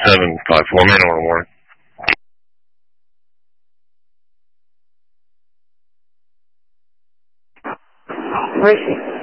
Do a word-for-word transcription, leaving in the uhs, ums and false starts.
seven five four, main order warning. Where is she?